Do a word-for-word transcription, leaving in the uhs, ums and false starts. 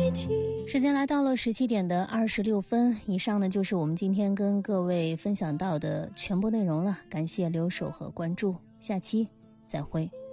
时间来到了十七点的二十六分，以上呢就是我们今天跟各位分享到的全部内容了，感谢留守和关注，下期再会。